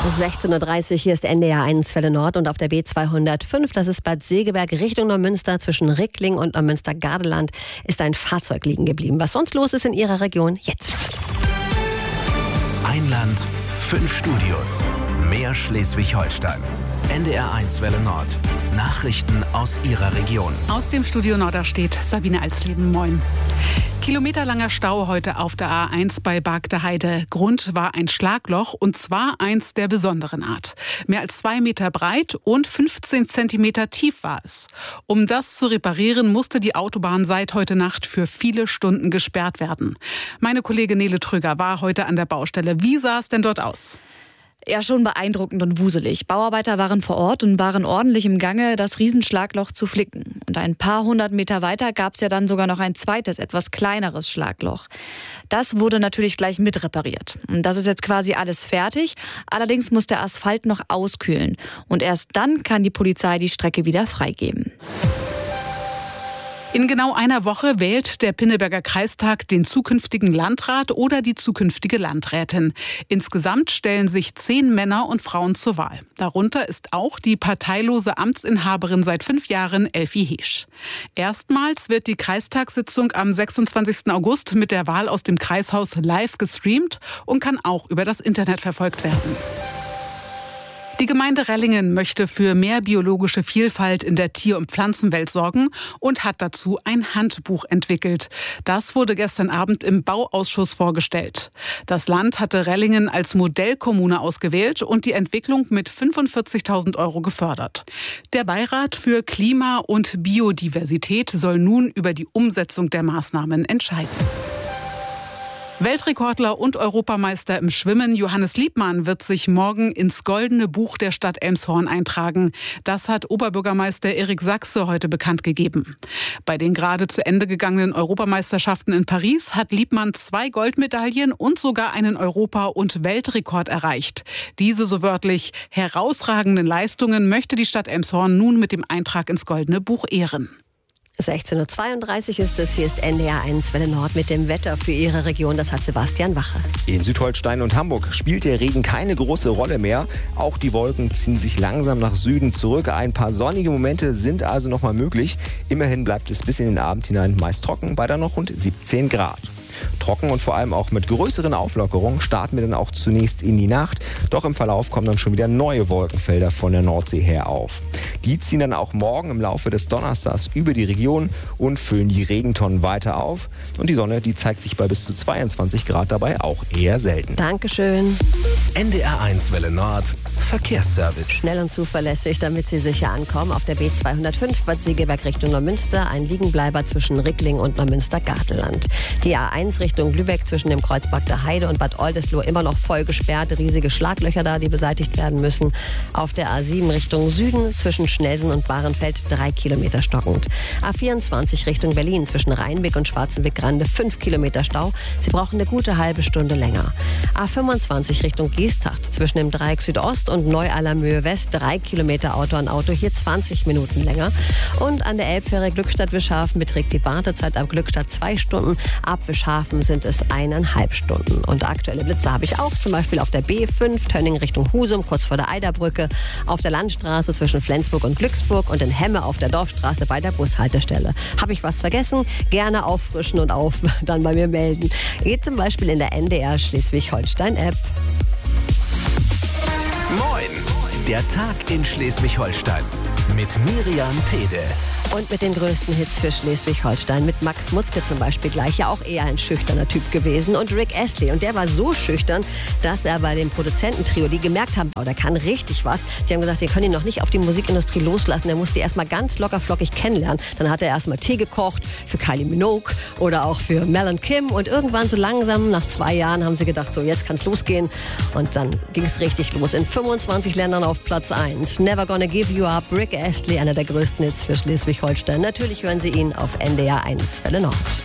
16:30 Uhr, hier ist NDR 1 Welle Nord und auf der B205, das ist Bad Segeberg Richtung Neumünster zwischen Rickling und Neumünster-Gardeland, ist ein Fahrzeug liegen geblieben. Was sonst los ist in Ihrer Region, jetzt. Ein Land, 5 Studios, mehr Schleswig-Holstein. NDR 1 Welle Nord. Nachrichten aus Ihrer Region. Aus dem Studio Norderstedt, Sabine Alsleben, moin. Kilometerlanger Stau heute auf der A1 bei Bargteheide. Grund war ein Schlagloch und zwar eins der besonderen Art. Mehr als 2 Meter breit und 15 Zentimeter tief war es. Um das zu reparieren, musste die Autobahn seit heute Nacht für viele Stunden gesperrt werden. Meine Kollegin Nele Tröger war heute an der Baustelle. Wie sah es denn dort aus? Ja, schon beeindruckend und wuselig. Bauarbeiter waren vor Ort und waren ordentlich im Gange, das Riesenschlagloch zu flicken. Und ein paar hundert Meter weiter gab es ja dann sogar noch ein zweites, etwas kleineres Schlagloch. Das wurde natürlich gleich mit repariert. Und das ist jetzt quasi alles fertig. Allerdings muss der Asphalt noch auskühlen. Und erst dann kann die Polizei die Strecke wieder freigeben. In genau einer Woche wählt der Pinneberger Kreistag den zukünftigen Landrat oder die zukünftige Landrätin. Insgesamt stellen sich 10 Männer und Frauen zur Wahl. Darunter ist auch die parteilose Amtsinhaberin seit 5 Jahren, Elfie Heesch. Erstmals wird die Kreistagssitzung am 26. August mit der Wahl aus dem Kreishaus live gestreamt und kann auch über das Internet verfolgt werden. Die Gemeinde Rellingen möchte für mehr biologische Vielfalt in der Tier- und Pflanzenwelt sorgen und hat dazu ein Handbuch entwickelt. Das wurde gestern Abend im Bauausschuss vorgestellt. Das Land hatte Rellingen als Modellkommune ausgewählt und die Entwicklung mit 45.000 € gefördert. Der Beirat für Klima und Biodiversität soll nun über die Umsetzung der Maßnahmen entscheiden. Weltrekordler und Europameister im Schwimmen Johannes Liebmann wird sich morgen ins Goldene Buch der Stadt Elmshorn eintragen. Das hat Oberbürgermeister Erik Sachse heute bekannt gegeben. Bei den gerade zu Ende gegangenen Europameisterschaften in Paris hat Liebmann 2 Goldmedaillen und sogar einen Europa- und Weltrekord erreicht. Diese so wörtlich herausragenden Leistungen möchte die Stadt Elmshorn nun mit dem Eintrag ins Goldene Buch ehren. 16:32 Uhr ist es, hier ist NDR 1 Welle Nord mit dem Wetter für Ihre Region. Das hat Sebastian Wache. In Südholstein und Hamburg spielt der Regen keine große Rolle mehr. Auch die Wolken ziehen sich langsam nach Süden zurück. Ein paar sonnige Momente sind also noch mal möglich. Immerhin bleibt es bis in den Abend hinein meist trocken, bei dann noch rund 17 Grad. Trocken und vor allem auch mit größeren Auflockerungen starten wir dann auch zunächst in die Nacht. Doch im Verlauf kommen dann schon wieder neue Wolkenfelder von der Nordsee her auf. Die ziehen dann auch morgen im Laufe des Donnerstags über die Region und füllen die Regentonnen weiter auf. Und die Sonne, die zeigt sich bei bis zu 22 Grad dabei auch eher selten. Dankeschön. NDR 1 Welle Nord, Verkehrsservice. Schnell und zuverlässig, damit Sie sicher ankommen. Auf der B205 Bad Segeberg Richtung Neumünster, ein Liegenbleiber zwischen Rickling und Neumünster-Gardeland. Die A1 Richtung Lübeck zwischen dem Kreuz Bargteheide und Bad Oldesloe immer noch voll gesperrt. Riesige Schlaglöcher da, die beseitigt werden müssen. Auf der A7 Richtung Süden zwischen Schnelsen und Bahrenfeld 3 Kilometer stockend. A24 Richtung Berlin zwischen Rheinbeck und Schwarzenbeck-Grande 5 Kilometer Stau. Sie brauchen eine gute halbe Stunde länger. A25 Richtung Giestacht zwischen dem Dreieck Südost und Neu-Allermöhe West 3 Kilometer Auto an Auto, hier 20 Minuten länger. Und an der Elbfähre Glückstadt-Wischhafen beträgt die Wartezeit ab Glückstadt 2 Stunden. Ab Wischhafen sind es 1,5 Stunden. Und aktuelle Blitze habe ich auch, zum Beispiel auf der B5 Tönning Richtung Husum, kurz vor der Eiderbrücke, auf der Landstraße zwischen Flensburg und Glücksburg und in Hemme auf der Dorfstraße bei der Bushaltestelle. Habe ich was vergessen? Gerne auffrischen und dann bei mir melden. Geht zum Beispiel in der NDR Schleswig-Holstein-App. Moin, der Tag in Schleswig-Holstein mit Miriam Pede. Und mit den größten Hits für Schleswig-Holstein. Mit Max Mutzke zum Beispiel gleich. Ja, auch eher ein schüchterner Typ gewesen. Und Rick Astley. Und der war so schüchtern, dass er bei dem Produzententrio, die gemerkt haben, oh, der kann richtig was. Die haben gesagt, wir können ihn noch nicht auf die Musikindustrie loslassen. Der musste erstmal ganz locker flockig kennenlernen. Dann hat er erstmal Tee gekocht für Kylie Minogue oder auch für Mel und Kim. Und irgendwann so langsam, nach 2 Jahren, haben sie gedacht, so jetzt kann's losgehen. Und dann ging es richtig los. In 25 Ländern auf Platz 1. Never Gonna Give You Up. Rick Astley, einer der größten Hits für Schleswig-Holstein. Natürlich hören Sie ihn auf NDR 1 Welle Nord.